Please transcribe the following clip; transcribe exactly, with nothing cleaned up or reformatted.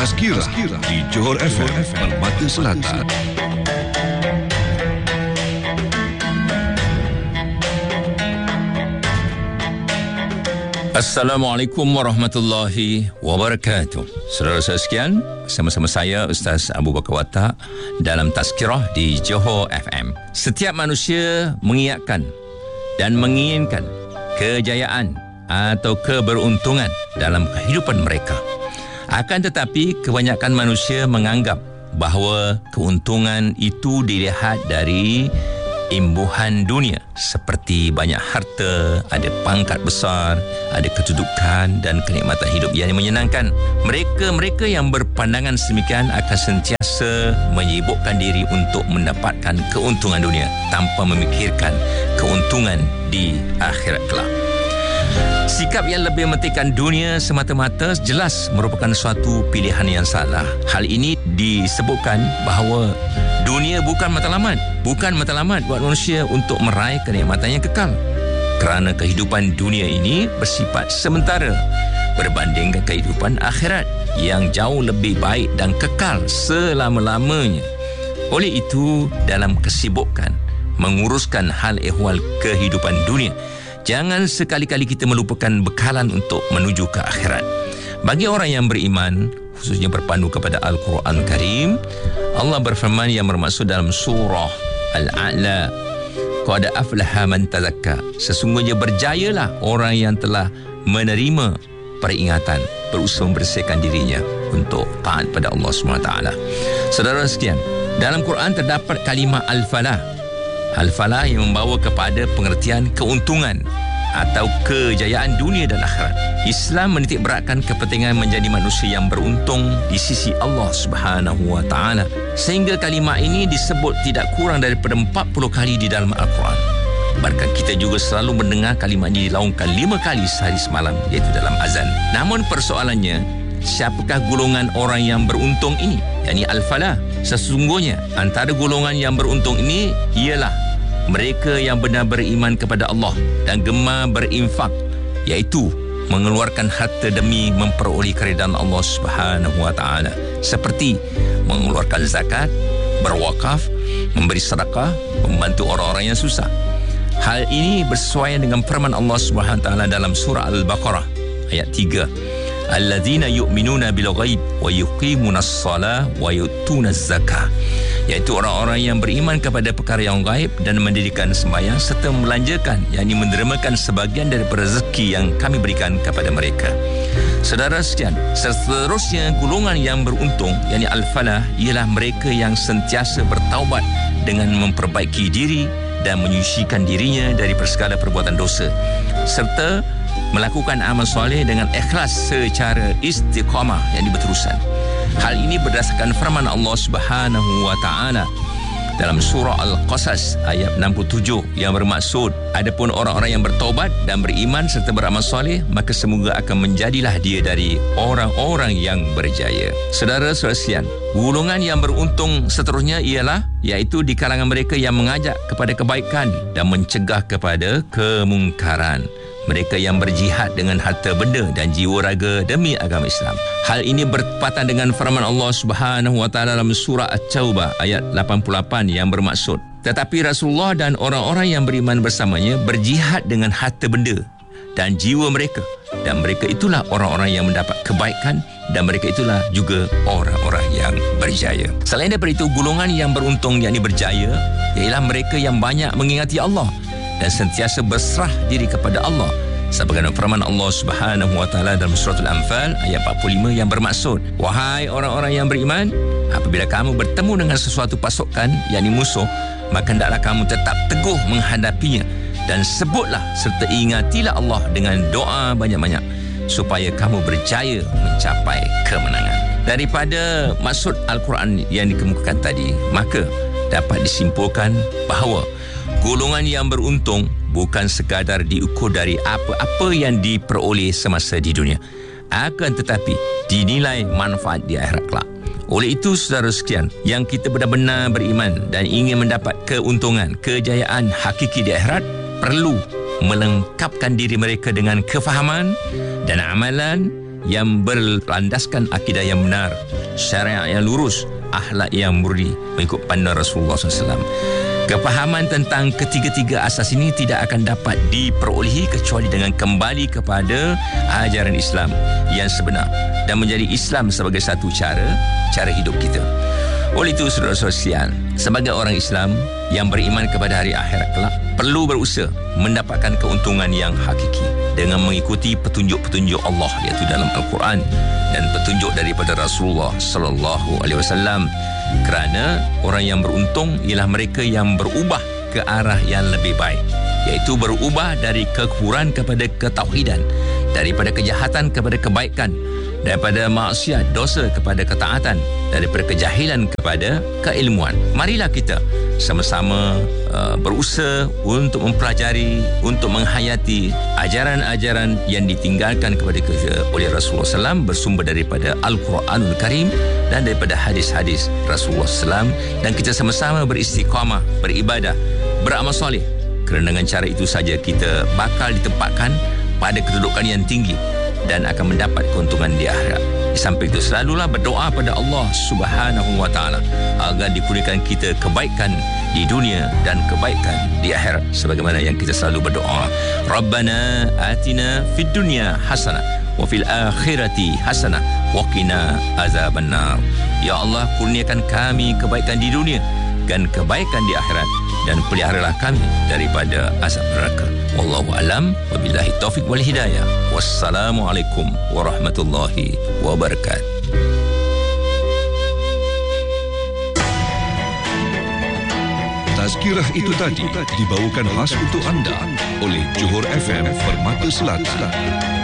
Tazkirah di Johor F M Permata Selatan. Assalamualaikum warahmatullahi wabarakatuh. Saudara saya sekalian, sama-sama saya Ustaz Abu Bakar Watak dalam Tazkirah di Johor F M. Setiap manusia mengiyakan dan menginginkan kejayaan atau keberuntungan dalam kehidupan mereka. Akan tetapi kebanyakan manusia menganggap bahawa keuntungan itu dilihat dari imbuhan dunia, seperti banyak harta, ada pangkat besar, ada kedudukan dan kenikmatan hidup yang menyenangkan. Mereka-mereka yang berpandangan sedemikian akan sentiasa menyibukkan diri untuk mendapatkan keuntungan dunia tanpa memikirkan keuntungan di akhirat kelak. Sikap yang lebih mementingkan dunia semata-mata jelas merupakan suatu pilihan yang salah. Hal ini disebutkan bahawa dunia bukan matlamat, bukan matlamat buat manusia untuk meraih kenikmatan yang kekal. Kerana kehidupan dunia ini bersifat sementara berbanding kehidupan akhirat yang jauh lebih baik dan kekal selama-lamanya. Oleh itu, dalam kesibukan menguruskan hal ehwal kehidupan dunia, jangan sekali-kali kita melupakan bekalan untuk menuju ke akhirat. Bagi orang yang beriman, khususnya berpandu kepada Al-Quran Karim, Allah berfirman yang bermaksud dalam surah Al-A'la, qad aflaha man tazakka, sesungguhnya berjayalah orang yang telah menerima peringatan, berusaha membersihkan dirinya untuk taat pada Allah subhanahu wa taala. Saudara sekalian, dalam Quran terdapat kalimah Al-Falah. Al-Falah yang membawa kepada pengertian keuntungan atau kejayaan dunia dan akhirat. Islam menitik beratkan kepentingan menjadi manusia yang beruntung di sisi Allah Subhanahu wa taala, sehingga kalimah ini disebut tidak kurang daripada empat puluh kali di dalam Al-Quran. Bahkan kita juga selalu mendengar kalimah ini dilaungkan lima kali sehari semalam, iaitu dalam azan. Namun persoalannya, siapakah golongan orang yang beruntung ini? yakni Al-Falah. Sesungguhnya antara golongan yang beruntung ini ialah mereka yang benar beriman kepada Allah dan gemar berinfak, iaitu mengeluarkan harta demi memperoleh keridaan Allah Subhanahu wa taala, seperti mengeluarkan zakat, berwakaf, memberi sedekah, membantu orang-orang yang susah. Hal ini bersesuaian dengan firman Allah Subhanahu wa taala dalam surah Al-Baqarah ayat tiga. Alladzina yu'minuna bil ghaib wa yuqimunas shalah wa yu'tunaz zakah, iaitu orang-orang yang beriman kepada perkara yang gaib dan mendirikan sembahyang serta membelanjakan, yakni mendermakan sebahagian daripada rezeki yang kami berikan kepada mereka. Saudara sekalian, seterusnya golongan yang beruntung yakni Al-Falah ialah mereka yang sentiasa bertaubat dengan memperbaiki diri dan menyucikan dirinya dari segala perbuatan dosa, serta melakukan amal soleh dengan ikhlas secara istiqamah yang berterusan. Hal ini berdasarkan firman Allah Subhanahu wa taala dalam surah Al-Qasas ayat enam puluh tujuh yang bermaksud, adapun orang-orang yang bertaubat dan beriman serta beramal soleh, maka semoga akan menjadilah dia dari orang-orang yang berjaya. Saudara-saudara sekalian, golongan yang beruntung seterusnya ialah iaitu di kalangan mereka yang mengajak kepada kebaikan dan mencegah kepada kemungkaran. Mereka yang berjihad dengan harta benda dan jiwa raga demi agama Islam. Hal ini bertepatan dengan firman Allah Subhanahu wa taala dalam surah At-Taubah ayat lapan puluh lapan yang bermaksud, tetapi Rasulullah dan orang-orang yang beriman bersamanya berjihad dengan harta benda dan jiwa mereka, dan mereka itulah orang-orang yang mendapat kebaikan, dan mereka itulah juga orang-orang yang berjaya. Selain daripada itu, golongan yang beruntung yakni berjaya ialah mereka yang banyak mengingati Allah dan sentiasa berserah diri kepada Allah, sebagaimana firman Allah Subhanahu wa taala dalam surah Al-Anfal ayat empat puluh lima yang bermaksud, wahai orang-orang yang beriman, apabila kamu bertemu dengan sesuatu pasukan yakni musuh, maka hendaklah kamu tetap teguh menghadapinya, dan sebutlah serta ingatilah Allah dengan doa banyak-banyak supaya kamu berjaya mencapai kemenangan. Daripada maksud Al-Quran yang dikemukakan tadi, maka dapat disimpulkan bahawa golongan yang beruntung bukan sekadar diukur dari apa-apa yang diperoleh semasa di dunia, akan tetapi dinilai manfaat di akhirat kelak. Oleh itu, saudara sekalian, yang kita benar-benar beriman dan ingin mendapat keuntungan, kejayaan hakiki di akhirat, perlu melengkapkan diri mereka dengan kefahaman dan amalan yang berlandaskan akidah yang benar, syariat yang lurus, akhlak yang murni mengikut panduan Rasulullah sallallahu alaihi wasallam. Kepahaman tentang ketiga-tiga asas ini tidak akan dapat diperolehi kecuali dengan kembali kepada ajaran Islam yang sebenar dan menjadi Islam sebagai satu cara cara hidup kita. Oleh itu, saudara-saudara sekalian, sebagai orang Islam yang beriman kepada hari akhirat kelak, perlu berusaha mendapatkan keuntungan yang hakiki dengan mengikuti petunjuk-petunjuk Allah, iaitu dalam Al-Quran, dan petunjuk daripada Rasulullah sallallahu alaihi wasallam. Kerana orang yang beruntung ialah mereka yang berubah ke arah yang lebih baik, iaitu berubah dari kekufuran kepada ketauhidan, daripada kejahatan kepada kebaikan, daripada maksiat, dosa kepada ketaatan, daripada kejahilan kepada keilmuan. Marilah kita sama-sama uh, berusaha untuk mempelajari, untuk menghayati ajaran-ajaran yang ditinggalkan kepada kita oleh Rasulullah sallallahu alaihi wasallam, bersumber daripada Al-Quranul Karim dan daripada hadis-hadis Rasulullah sallallahu alaihi wasallam, dan kita sama-sama beristiqamah, beribadah, beramal soleh. Kerana dengan cara itu saja kita bakal ditempatkan pada kedudukan yang tinggi dan akan mendapat keuntungan di akhirat. Di samping itu, selalulah berdoa pada Allah Subhanahu wa taala agar dikurniakan kita kebaikan di dunia dan kebaikan di akhirat, sebagaimana yang kita selalu berdoa, Rabbana atina fid dunya hasanah wa fil akhirati hasanah wa qina azabannar. Ya Allah, kurniakan kami kebaikan di dunia dan kebaikan di akhirat, dan peliharalah kami daripada azab neraka. Wallahu alam, wabillahi taufiq wal hidayah. Wassalamualaikum warahmatullahi wabarakatuh. Tazkirah itu tadi dibawakan khas untuk anda oleh Johor F M Permata Selatan.